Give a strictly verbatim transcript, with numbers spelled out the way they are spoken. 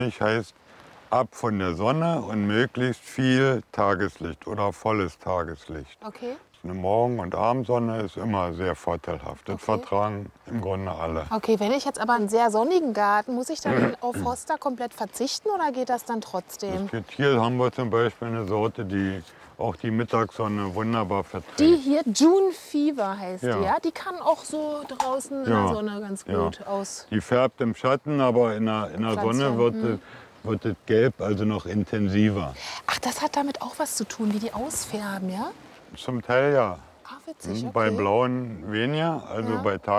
Heißt ab von der Sonne und möglichst viel Tageslicht oder volles Tageslicht. Okay. Eine Morgen- und Abendsonne ist immer sehr vorteilhaft. Das Okay. vertragen im Grunde alle. Okay, wenn ich jetzt aber einen sehr sonnigen Garten, muss ich dann auf Hosta komplett verzichten oder geht das dann trotzdem? Das geht. Hier haben wir zum Beispiel eine Sorte, die auch die Mittagssonne wunderbar verträgt. Die hier, June Fever heißt Ja. die, ja? Die kann auch so draußen in Ja. der Sonne ganz Ja. gut aus. Die färbt im Schatten, aber in der, in der Sonne wird, Pflanze, es- wird es gelb, also noch intensiver. Ach, das hat damit auch was zu tun, wie die ausfärben, ja? Zum Teil ja. Ah, witzig, okay. Bei blauen weniger, also Ja. bei Tag